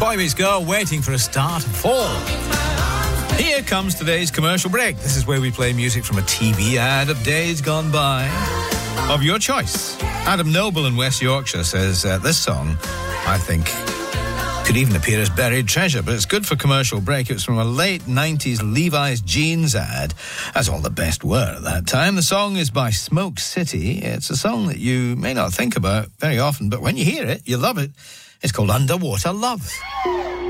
Boy Meets Girl, waiting for a start of fall. Here comes today's commercial break. This is where we play music from a TV ad of days gone by, of your choice. Adam Noble in West Yorkshire says this song, I think, could even appear as buried treasure, but it's good for commercial break. It was from a late 90s Levi's jeans ad, as all the best were at that time. The song is by Smoke City. It's a song that you may not think about very often, but when you hear it, you love it. It's called Underwater Love.